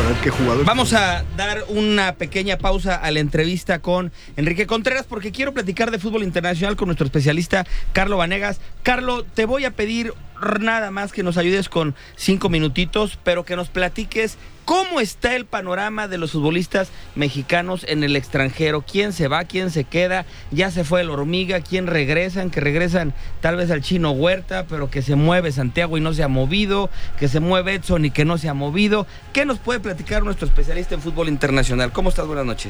verdad qué jugador. Vamos a dar una pequeña pausa a la entrevista con Enrique Contreras porque quiero platicar de fútbol internacional con nuestro especialista Carlo Vanegas. Carlo, te voy a pedir nada más que nos ayudes con 5 minutitos, pero que nos platiques cómo está el panorama de los futbolistas mexicanos en el extranjero. ¿Quién se va? ¿Quién se queda? Ya se fue el Hormiga. ¿Quién regresan? Que regresan tal vez al Chino Huerta, pero que se mueve Santiago y no se ha movido, que se mueve Edson y que no se ha movido. ¿Qué nos puede platicar nuestro especialista en fútbol internacional? ¿Cómo estás? Buenas noches.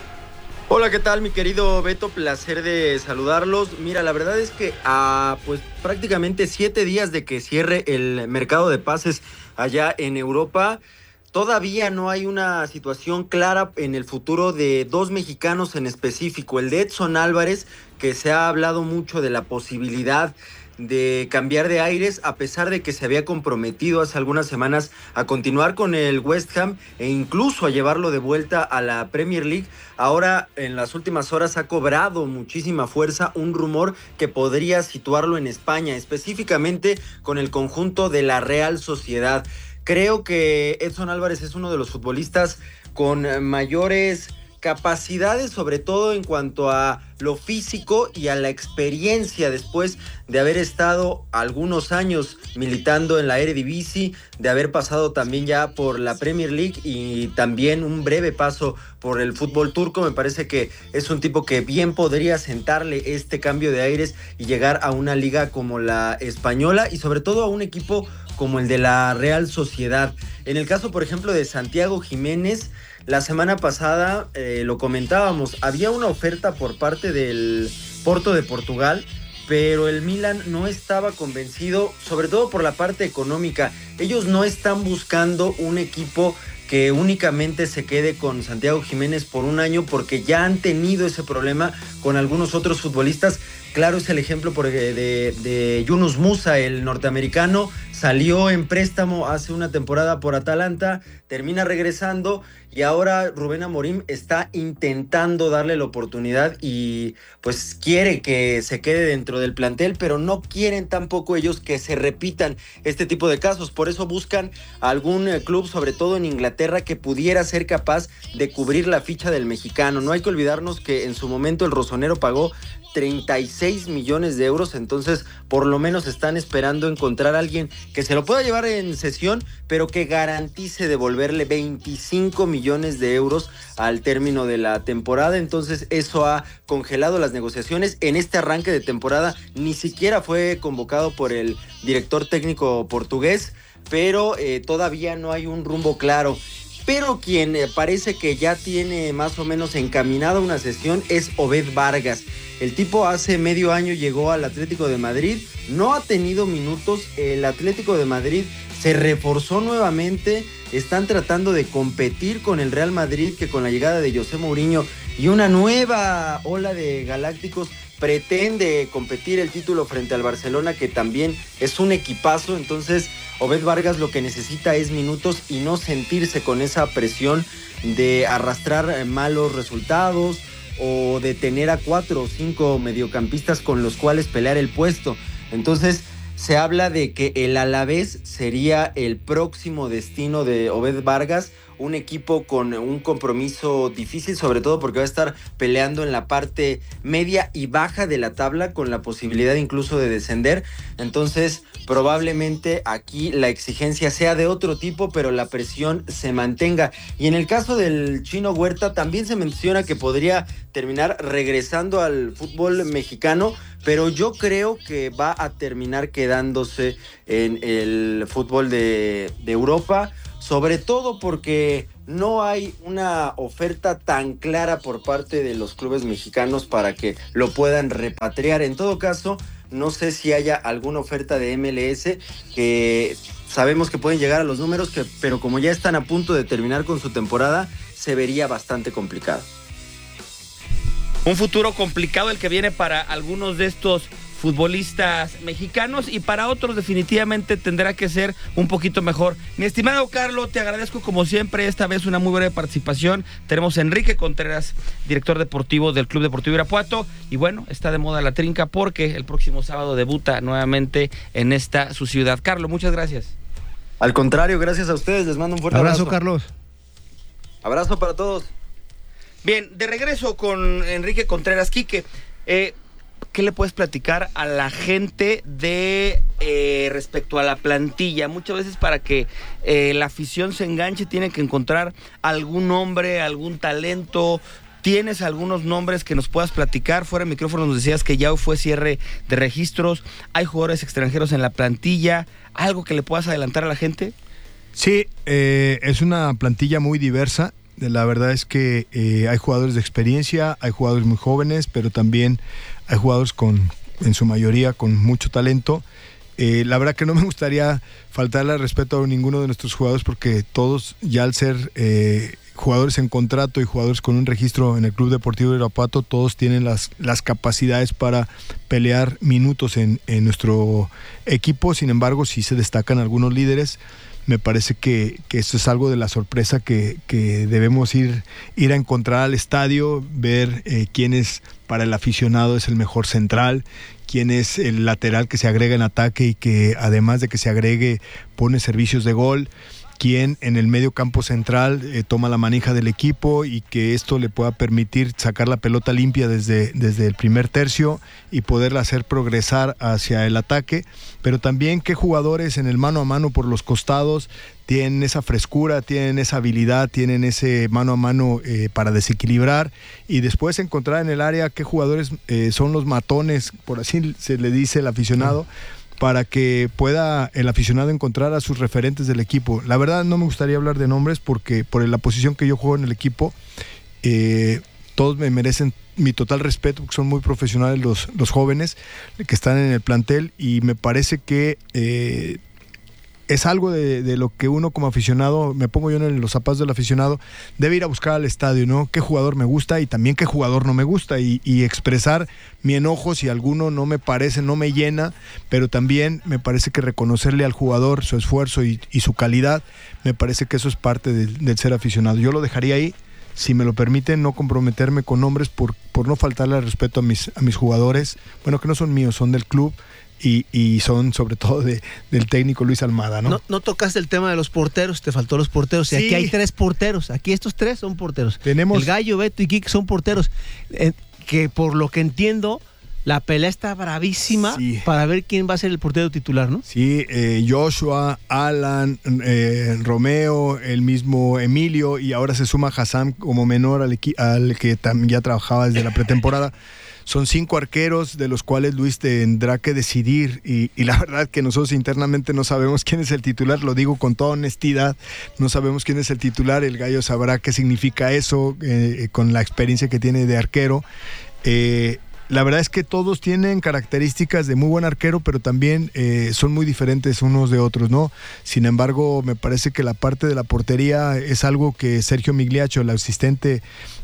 Hola, ¿qué tal, mi querido Beto? Placer de saludarlos. Mira, la verdad es que pues prácticamente 7 días de que cierre el mercado de pases allá en Europa, todavía no hay una situación clara en el futuro de 2 mexicanos en específico. El de Edson Álvarez, que se ha hablado mucho de la posibilidad de cambiar de aires, a pesar de que se había comprometido hace algunas semanas a continuar con el West Ham e incluso a llevarlo de vuelta a la Premier League. Ahora, en las últimas horas, ha cobrado muchísima fuerza un rumor que podría situarlo en España, específicamente con el conjunto de la Real Sociedad. Creo que Edson Álvarez es uno de los futbolistas con mayores capacidades, sobre todo en cuanto a lo físico y a la experiencia después de haber estado algunos años militando en la Eredivisie, de haber pasado también ya por la Premier League y también un breve paso por el fútbol turco. Me parece que es un tipo que bien podría sentarle este cambio de aires y llegar a una liga como la española y sobre todo a un equipo como el de la Real Sociedad. En el caso, por ejemplo, de Santiago Jiménez, la semana pasada lo comentábamos, había una oferta por parte del Porto de Portugal, pero el Milan no estaba convencido, sobre todo por la parte económica. Ellos no están buscando un equipo que únicamente se quede con Santiago Jiménez por un año, porque ya han tenido ese problema con algunos otros futbolistas. Claro es el ejemplo de Yunus Musa, el norteamericano, salió en préstamo hace una temporada por Atalanta, termina regresando y ahora Rubén Amorim está intentando darle la oportunidad y pues quiere que se quede dentro del plantel, pero no quieren tampoco ellos que se repitan este tipo de casos. Por eso buscan algún club, sobre todo en Inglaterra, que pudiera ser capaz de cubrir la ficha del mexicano. No hay que olvidarnos que en su momento el Rossonero pagó 36 millones de euros, entonces por lo menos están esperando encontrar a alguien que se lo pueda llevar en cesión, pero que garantice devolverle 25 millones de euros al término de la temporada. Entonces eso ha congelado las negociaciones. En este arranque de temporada ni siquiera fue convocado por el director técnico portugués, pero todavía no hay un rumbo claro. Pero quien parece que ya tiene más o menos encaminada una sesión es Obed Vargas. El tipo hace medio año llegó al Atlético de Madrid, no ha tenido minutos, el Atlético de Madrid se reforzó nuevamente, están tratando de competir con el Real Madrid, que con la llegada de José Mourinho y una nueva ola de galácticos pretende competir el título frente al Barcelona, que también es un equipazo. Entonces Obed Vargas lo que necesita es minutos y no sentirse con esa presión de arrastrar malos resultados o de tener a 4 o 5 mediocampistas con los cuales pelear el puesto. Entonces se habla de que el Alavés sería el próximo destino de Obed Vargas, un equipo con un compromiso difícil, sobre todo porque va a estar peleando en la parte media y baja de la tabla, con la posibilidad incluso de descender. Entonces probablemente aquí la exigencia sea de otro tipo, pero la presión se mantenga. Y en el caso del Chino Huerta también se menciona que podría terminar regresando al fútbol mexicano, pero yo creo que va a terminar quedándose en el fútbol de Europa, sobre todo porque no hay una oferta tan clara por parte de los clubes mexicanos para que lo puedan repatriar. En todo caso, no sé si haya alguna oferta de MLS, que sabemos que pueden llegar a los números, pero como ya están a punto de terminar con su temporada, se vería bastante complicado. Un futuro complicado el que viene para algunos de estos futbolistas mexicanos, y para otros definitivamente tendrá que ser un poquito mejor. Mi estimado Carlos, te agradezco como siempre, esta vez una muy breve participación. Tenemos a Enrique Contreras, director deportivo del Club Deportivo Irapuato, y bueno, está de moda la trinca porque el próximo sábado debuta nuevamente en esta su ciudad. Carlos, muchas gracias. Al contrario, gracias a ustedes, les mando un fuerte abrazo. Carlos. Abrazo para todos. Bien, de regreso con Enrique Contreras. Quique, ¿qué le puedes platicar a la gente de respecto a la plantilla? Muchas veces para que la afición se enganche tiene que encontrar algún nombre, algún talento. ¿Tienes algunos nombres que nos puedas platicar? Fuera de micrófono nos decías que ya fue cierre de registros. ¿Hay jugadores extranjeros en la plantilla? ¿Algo que le puedas adelantar a la gente? Sí, es una plantilla muy diversa. La verdad es que hay jugadores de experiencia, hay jugadores muy jóvenes, pero también hay jugadores en su mayoría con mucho talento. La verdad que no me gustaría faltarle al respeto a ninguno de nuestros jugadores, porque todos, ya al ser jugadores en contrato y jugadores con un registro en el Club Deportivo Irapuato, todos tienen las capacidades para pelear minutos en nuestro equipo. Sin embargo, sí se destacan algunos líderes. Me parece que esto es algo de la sorpresa que debemos ir a encontrar al estadio, ver quién es para el aficionado es el mejor central, quién es el lateral que se agrega en ataque y que además de que se agregue pone servicios de gol, quién en el medio campo central toma la manija del equipo y que esto le pueda permitir sacar la pelota limpia desde el primer tercio y poderla hacer progresar hacia el ataque, pero también qué jugadores en el mano a mano por los costados tienen esa frescura, tienen esa habilidad, tienen ese mano a mano para desequilibrar, y después encontrar en el área qué jugadores son los matones, por así se le dice el aficionado, para que pueda el aficionado encontrar a sus referentes del equipo. La verdad no me gustaría hablar de nombres porque por la posición que yo juego en el equipo, todos me merecen mi total respeto porque son muy profesionales los jóvenes que están en el plantel, y me parece que es algo de lo que uno como aficionado, me pongo yo en los zapatos del aficionado, debe ir a buscar al estadio, ¿no? Qué jugador me gusta y también qué jugador no me gusta, y expresar mi enojo si alguno no me parece, no me llena, pero también me parece que reconocerle al jugador su esfuerzo y su calidad, me parece que eso es parte del ser aficionado. Yo lo dejaría ahí, si me lo permiten, no comprometerme con nombres por no faltarle al respeto a mis jugadores, bueno, que no son míos, son del club, y son sobre todo del técnico Luis Almada, ¿no? No tocaste el tema de los porteros, te faltó los porteros, y sí. Aquí hay 3 porteros, aquí estos 3 son porteros. El Gallo, Beto y Quique son porteros, que por lo que entiendo, la pelea está bravísima, sí, para ver quién va a ser el portero titular, ¿no? Sí, Joshua, Alan, Romeo, el mismo Emilio, y ahora se suma Hassan como menor al que también ya trabajaba desde la pretemporada. Son 5 arqueros, de los cuales Luis tendrá que decidir, y la verdad que nosotros internamente no sabemos quién es el titular, lo digo con toda honestidad, no sabemos quién es el titular. El Gallo sabrá qué significa eso, con la experiencia que tiene de arquero. La verdad es que todos tienen características de muy buen arquero, pero también son muy diferentes unos de otros, ¿no? Sin embargo, me parece que la parte de la portería es algo que Sergio Migliaccio, el asistente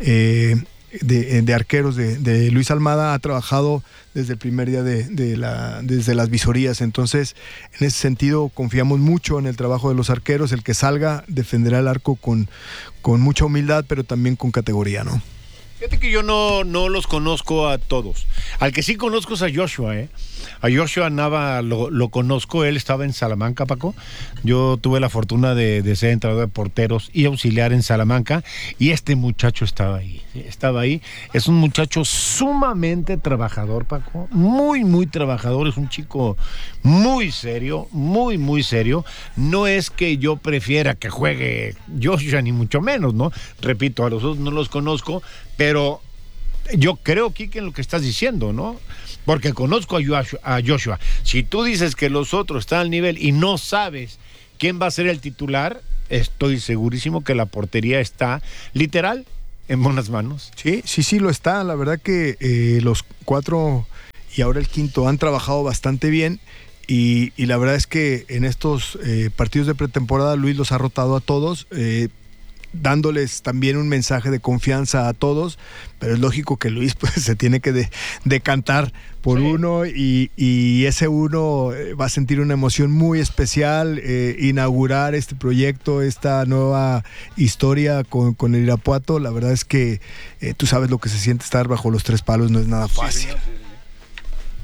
de arqueros de Luis Almada, ha trabajado desde el primer día desde las visorías. Entonces, en ese sentido, confiamos mucho en el trabajo de los arqueros. El que salga defenderá el arco con mucha humildad, pero también con categoría, ¿no? Fíjate que yo no los conozco a todos. Al que sí conozco es a Joshua, A Joshua Nava lo conozco, él estaba en Salamanca, Paco. Yo tuve la fortuna de ser entrenador de porteros y auxiliar en Salamanca, y este muchacho estaba ahí. Es un muchacho sumamente trabajador, Paco. Muy, muy trabajador. Es un chico muy serio, muy, muy serio. No es que yo prefiera que juegue Joshua, ni mucho menos, ¿no? Repito, a los otros no los conozco, pero yo creo, Quique, en lo que estás diciendo, ¿no? Porque conozco a Joshua. Si tú dices que los otros están al nivel y no sabes quién va a ser el titular, estoy segurísimo que la portería está, literal, en buenas manos. Sí, lo está. La verdad que los 4 y ahora el 5 han trabajado bastante bien, y la verdad es que en estos partidos de pretemporada Luis los ha rotado a todos, dándoles también un mensaje de confianza a todos, pero es lógico que Luis pues se tiene que decantar por uno, y ese uno va a sentir una emoción muy especial, inaugurar este proyecto, esta nueva historia con el Irapuato. La verdad es que tú sabes lo que se siente estar bajo los 3 palos, no es nada fácil.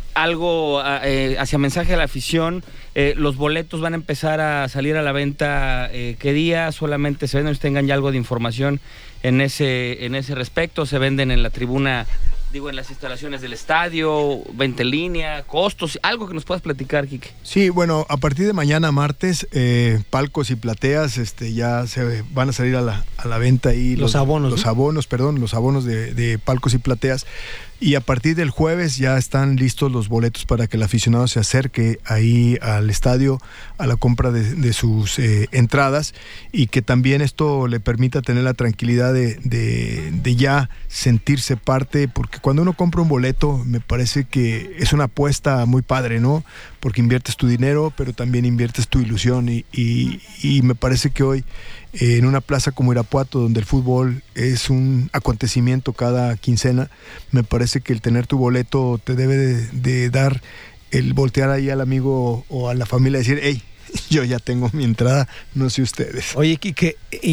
algo hacia mensaje a la afición. Los boletos van a empezar a salir a la venta. ¿Qué día? Solamente se venden, si tengan ya algo de información en ese respecto. Se venden en la tribuna, en las instalaciones del estadio, venta en línea, costos, algo que nos puedas platicar, Quique. Sí, bueno, a partir de mañana martes, palcos y plateas ya se van a salir a la venta ahí. Los abonos. Los abonos de palcos y plateas. Y a partir del jueves ya están listos los boletos para que el aficionado se acerque ahí al estadio a la compra de sus entradas, y que también esto le permita tener la tranquilidad de ya sentirse parte, porque cuando uno compra un boleto me parece que es una apuesta muy padre, ¿no? Porque inviertes tu dinero, pero también inviertes tu ilusión, y me parece que hoy en una plaza como Irapuato, donde el fútbol es un acontecimiento cada quincena, me parece que el tener tu boleto te debe de dar el voltear ahí al amigo o a la familia y decir, hey, yo ya tengo mi entrada, no sé ustedes. Oye, Quique,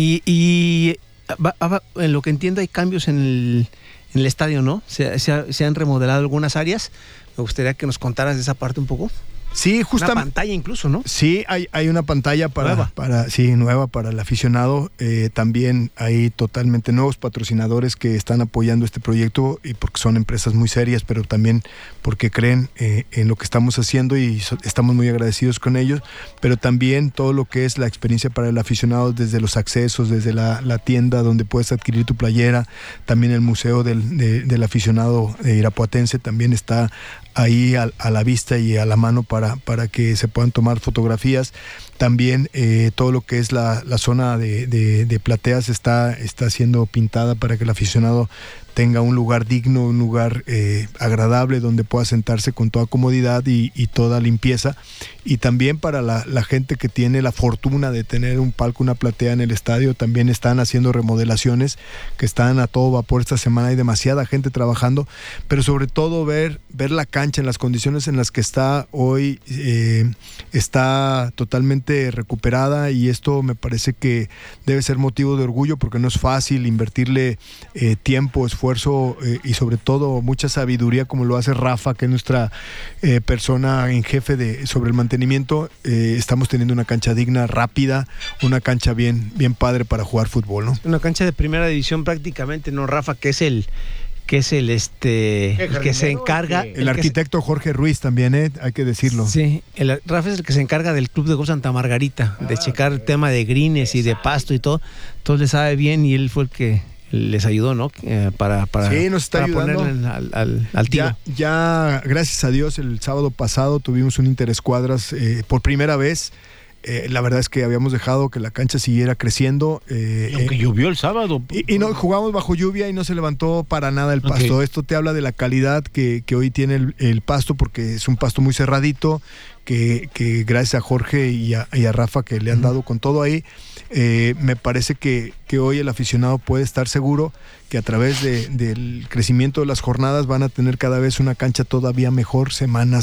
y en lo que entiendo hay cambios en el estadio, ¿no? Se han remodelado algunas áreas. Me gustaría que nos contaras de esa parte un poco. Sí, justamente. Una pantalla incluso, ¿no? Sí, hay una pantalla nueva para el aficionado. También hay totalmente nuevos patrocinadores que están apoyando este proyecto, y porque son empresas muy serias, pero también porque creen en lo que estamos haciendo, y estamos muy agradecidos con ellos. Pero también todo lo que es la experiencia para el aficionado, desde los accesos, desde la tienda donde puedes adquirir tu playera, también el museo del aficionado irapuatense también está ahí a la vista y a la mano para que se puedan tomar fotografías. También todo lo que es la zona de plateas está siendo pintada para que el aficionado tenga un lugar digno, un lugar agradable donde pueda sentarse con toda comodidad y toda limpieza. Y también para la gente que tiene la fortuna de tener un palco, una platea en el estadio, también están haciendo remodelaciones que están a todo vapor esta semana. Hay demasiada gente trabajando, pero sobre todo ver la cancha en las condiciones en las que está hoy, está totalmente recuperada, y esto me parece que debe ser motivo de orgullo, porque no es fácil invertirle tiempo, esfuerzo y sobre todo mucha sabiduría, como lo hace Rafa, que es nuestra persona en jefe sobre el mantenimiento. Estamos teniendo una cancha digna, rápida, una cancha bien padre para jugar fútbol, ¿no? Una cancha de primera división prácticamente, ¿no, Rafa? Que se encarga. El arquitecto Jorge Ruiz también, hay que decirlo. Sí, Rafa es el que se encarga del Club de Golf Santa Margarita, de checar el tema de greens y de pasto y todo. Entonces le sabe bien, y él fue el que les ayudó, ¿no? Para sí, nos está ayudando. Ponerle al tiro. Ya, gracias a Dios, el sábado pasado tuvimos un interescuadras por primera vez. La verdad es que habíamos dejado que la cancha siguiera creciendo. Aunque llovió el sábado. Y no, jugamos bajo lluvia y no se levantó para nada el pasto. Okay. Esto te habla de la calidad que hoy tiene el pasto, porque es un pasto muy cerradito, que gracias a Jorge y a Rafa, que le han dado con todo ahí, me parece que hoy el aficionado puede estar seguro que a través del crecimiento de las jornadas van a tener cada vez una cancha todavía mejor, semana,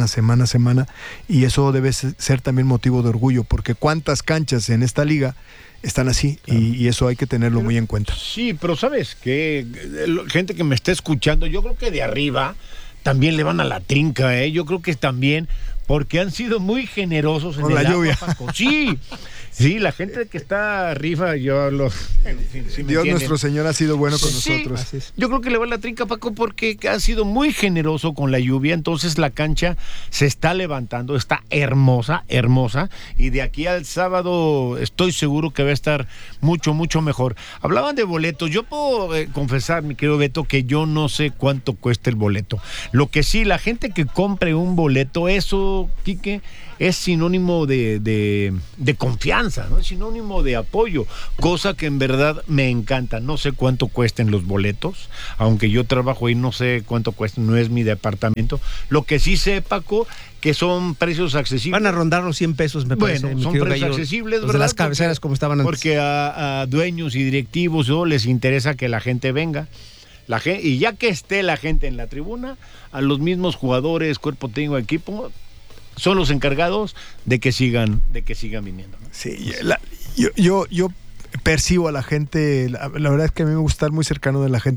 y eso debe ser también motivo de orgullo, porque cuántas canchas en esta liga están así, claro. y eso hay que tenerlo muy en cuenta. Sí, pero ¿sabes qué? Gente que me está escuchando, yo creo que de arriba también le van a la trinca, ¿eh? Yo creo que también, porque han sido muy generosos con la lluvia. Sí, la gente que está arriba, yo lo... Dios nuestro Señor ha sido bueno con nosotros. Yo creo que le va la trinca, Paco, porque ha sido muy generoso con la lluvia, entonces la cancha se está levantando, está hermosa, y de aquí al sábado estoy seguro que va a estar mucho mejor. Hablaban de boletos, yo puedo confesar, mi querido Beto, que yo no sé cuánto cuesta el boleto. Lo que sí, la gente que compre un boleto, eso, Quique, es sinónimo de confianza, ¿no? Es sinónimo de apoyo, cosa que en verdad me encanta. No sé cuánto cuesten los boletos, aunque yo trabajo ahí, no sé cuánto cuestan, no es mi departamento. Lo que sí sé, Paco, que son precios accesibles. Van a rondar los 100 pesos, me parece. Bueno, son precios accesibles, ¿verdad? De las cabeceras, como estaban antes. Porque a dueños y directivos les interesa que la gente venga. Y ya que esté la gente en la tribuna, a los mismos jugadores, cuerpo técnico, equipo, son los encargados de que sigan viniendo, ¿no? Sí, yo percibo a la gente, la verdad es que a mí me gusta estar muy cercano de la gente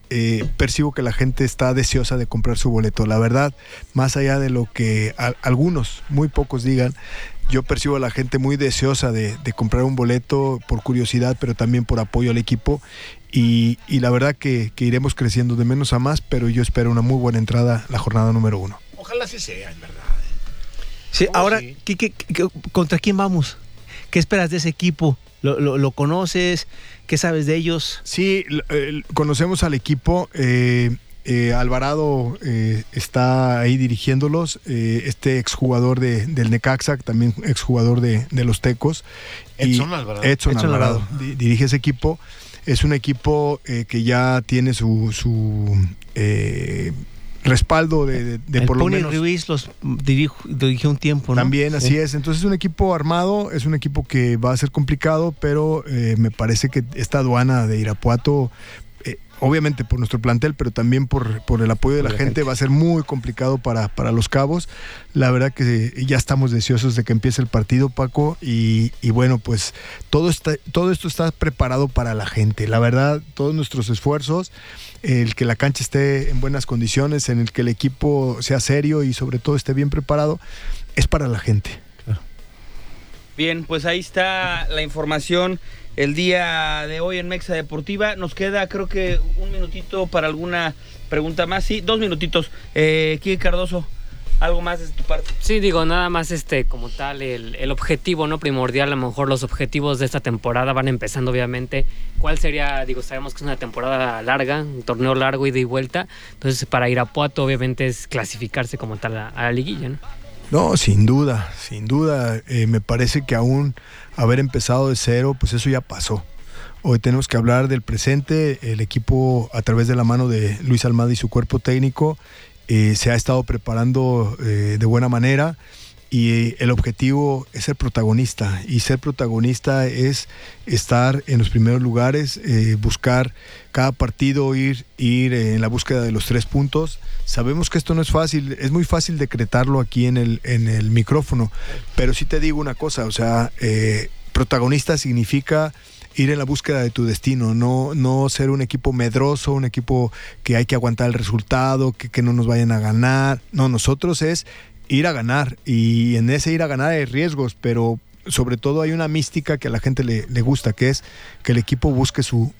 percibo que la gente está deseosa de comprar su boleto. La verdad, más allá de lo que algunos, muy pocos digan, yo percibo a la gente muy deseosa de comprar un boleto por curiosidad, pero también por apoyo al equipo. Y la verdad que iremos creciendo de menos a más, pero yo espero una muy buena entrada la jornada número 1. Ojalá sí sea, en verdad. Sí, ahora, ¿contra quién vamos? ¿Qué esperas de ese equipo? ¿Lo conoces? ¿Qué sabes de ellos? Sí, conocemos al equipo. Alvarado está ahí dirigiéndolos. Este exjugador del Necaxa, también exjugador de los Tecos. Edson Alvarado. Edson Alvarado dirige ese equipo. Es un equipo que ya tiene su respaldo de por lo menos. Ruiz los dirigió un tiempo, ¿no? También, así es. Entonces es un equipo armado, es un equipo que va a ser complicado, pero me parece que esta aduana de Irapuato, obviamente por nuestro plantel, pero también por el apoyo de la gente, va a ser muy complicado para los Cabos. La verdad que ya estamos deseosos de que empiece el partido, Paco, y bueno, pues todo esto está preparado para la gente. La verdad, todos nuestros esfuerzos, el que la cancha esté en buenas condiciones, en el que el equipo sea serio y sobre todo esté bien preparado, es para la gente. Bien, pues ahí está la información el día de hoy en Mexa Deportiva. Nos queda, creo que, un minutito para alguna pregunta más. Sí, 2 minutitos. Quique Cardoso, ¿algo más de tu parte? Sí, digo, nada más como tal, el objetivo, ¿no? Primordial, a lo mejor los objetivos de esta temporada van empezando, obviamente. ¿Cuál sería? Digo, sabemos que es una temporada larga, un torneo largo, ida y vuelta. Entonces, para Irapuato, obviamente, es clasificarse como tal a la liguilla, ¿no? No, sin duda. Me parece que aún haber empezado de cero, pues eso ya pasó. Hoy tenemos que hablar del presente. El equipo, a través de la mano de Luis Almada y su cuerpo técnico, se ha estado preparando de buena manera, y el objetivo es ser protagonista, y ser protagonista es estar en los primeros lugares, buscar cada partido, ir en la búsqueda de los 3 puntos. Sabemos que esto no es fácil, es muy fácil decretarlo aquí en el micrófono, pero sí te digo una cosa, o sea, protagonista significa ir en la búsqueda de tu destino, no ser un equipo medroso, un equipo que hay que aguantar el resultado, que no nos vayan a ganar. No, nosotros es ir a ganar, y en ese ir a ganar hay riesgos, pero sobre todo hay una mística que a la gente le gusta, que es que el equipo busque su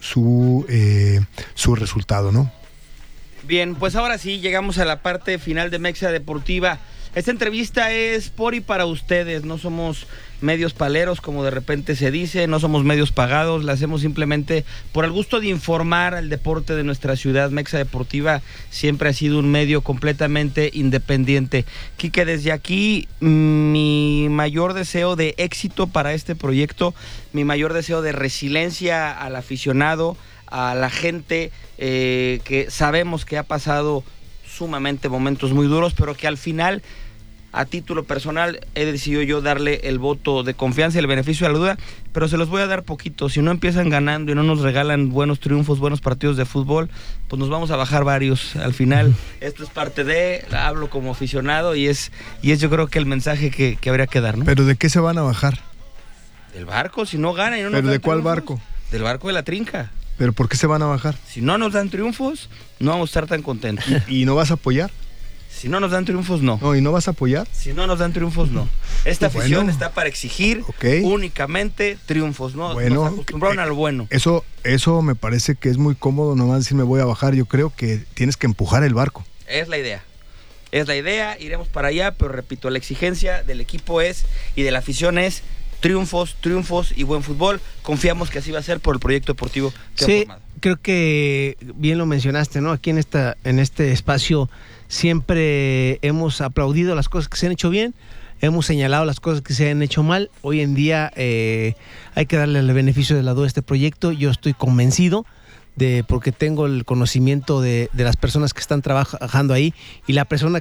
resultado, ¿no? Bien, pues ahora sí llegamos a la parte final de Mexa Deportiva. Esta entrevista es por y para ustedes, no somos medios paleros como de repente se dice, no somos medios pagados, la hacemos simplemente por el gusto de informar al deporte de nuestra ciudad. Mexa Deportiva siempre ha sido un medio completamente independiente. Quique, desde aquí mi mayor deseo de éxito para este proyecto, mi mayor deseo de resiliencia al aficionado, a la gente que sabemos que ha pasado sumamente momentos muy duros, pero que al final, a título personal, he decidido yo darle el voto de confianza y el beneficio de la duda, pero se los voy a dar poquito. Si no empiezan ganando y no nos regalan buenos triunfos, buenos partidos de fútbol, pues nos vamos a bajar varios. Al final, esto es parte de, hablo como aficionado, y es yo creo que el mensaje que habría que dar, ¿no? ¿Pero de qué se van a bajar? Del barco, si no ganan y no nos ¿Pero dan de cuál triunfos. barco? Del barco de la trinca. ¿Pero por qué se van a bajar? Si no nos dan triunfos, no vamos a estar tan contentos. ¿Y no vas a apoyar? Si no nos dan triunfos, no. No, ¿y no vas a apoyar? Si no nos dan triunfos, no. Esta afición está para exigir Okay. únicamente triunfos, ¿no? Bueno, nos acostumbraron al bueno. Eso me parece que es muy cómodo, nomás decir me voy a bajar. Yo creo que tienes que empujar el barco. Es la idea. Iremos para allá, pero repito, la exigencia del equipo y de la afición es triunfos y buen fútbol. Confiamos que así va a ser por el proyecto deportivo que sí, ha formado. Creo que bien lo mencionaste, ¿no? Aquí en este espacio siempre hemos aplaudido las cosas que se han hecho bien, hemos señalado las cosas que se han hecho mal. Hoy en día hay que darle el beneficio de la duda a este proyecto. Yo estoy convencido porque tengo el conocimiento de las personas que están trabajando ahí, y la persona